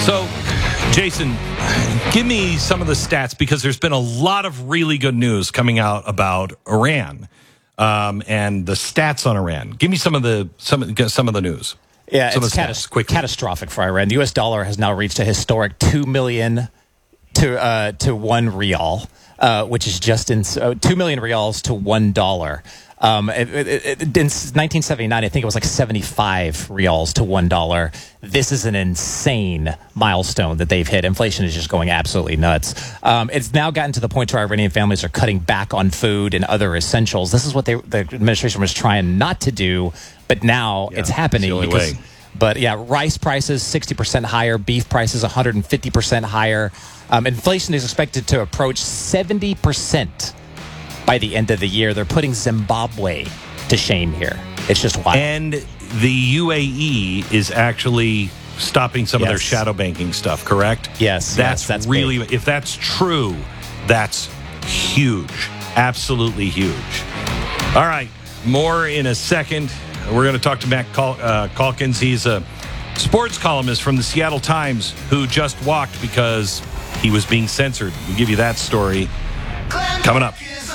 So, Jason, give me some of the stats because there's been a lot of really good news coming out about Iran and the stats on Iran. Give me some of the news. Yeah, it's catastrophic for Iran. The U.S. dollar has now reached a historic 2 million to 1 rial, which is just 2 million rials to $1. In 1979, I think it was like 75 rials to $1. This is an insane milestone that they've hit. Inflation is just going absolutely nuts. It's now gotten to the point where Iranian families are cutting back on food and other essentials. This is what the administration was trying not to do, but now it's happening. It's the only way. But yeah, rice prices 60% higher, beef prices 150% higher. Inflation is expected to approach 70% by the end of the year. They're putting Zimbabwe to shame here. It's just wild. And the UAE is actually stopping some of their shadow banking stuff, correct? Yes. That's really, big. If that's true, that's huge. Absolutely huge. All right. More in a second. We're going to talk to Matt Calkins. He's a sports columnist from the Seattle Times who just walked because he was being censored. We'll give you that story coming up.